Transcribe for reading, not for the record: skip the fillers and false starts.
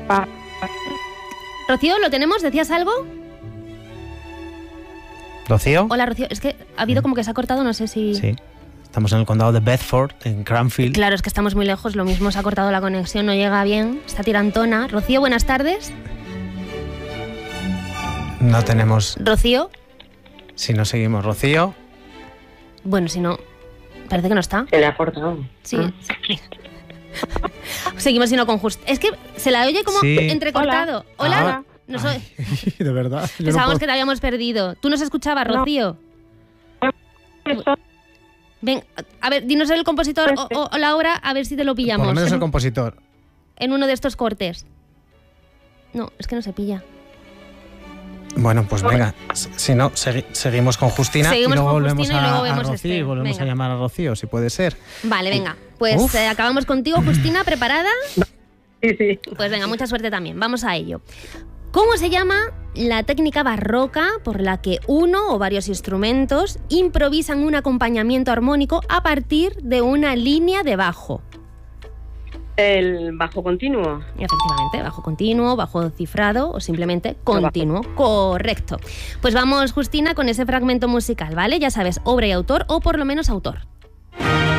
Rocío, ¿lo tenemos? ¿Decías algo? ¿Rocío? Hola, Rocío. Es que ha habido como que se ha cortado, no sé si... Sí. Estamos en el condado de Bedford, en Cranfield. Claro, es que estamos muy lejos, lo mismo se ha cortado la conexión, no llega bien, está tirantona. Rocío, buenas tardes. No tenemos... Rocío. Si no seguimos, Rocío. Bueno, si no, parece que no está. Se le ha cortado. Sí. Seguimos sino con Es que se la oye como entrecortado. Hola. No soy... De verdad. Pensábamos que te habíamos perdido. ¿Tú nos escuchabas, Rocío? Ven, a ver, dinos el compositor o la obra, a ver si te lo pillamos. Por lo menos el compositor. En uno de estos cortes. No, es que no se pilla. Bueno, pues venga, si no, seguimos con Justina. Seguimos y luego con volvemos Justina y luego a vemos Rocío y volvemos a llamar a Rocío, si puede ser. Vale, venga. Pues acabamos contigo, Justina, ¿preparada? Sí. Pues venga, mucha suerte también. Vamos a ello. ¿Cómo se llama la técnica barroca por la que uno o varios instrumentos improvisan un acompañamiento armónico a partir de una línea de bajo? El bajo continuo. Efectivamente, bajo continuo, bajo cifrado o simplemente continuo. Correcto. Pues vamos, Justina, con ese fragmento musical, ¿vale? Ya sabes, obra y autor o por lo menos autor.